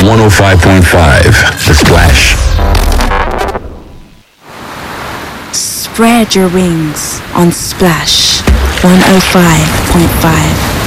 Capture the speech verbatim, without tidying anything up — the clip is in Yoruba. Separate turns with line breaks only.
one oh five point five, The Splash.
Spread your wings on Splash one oh five point five.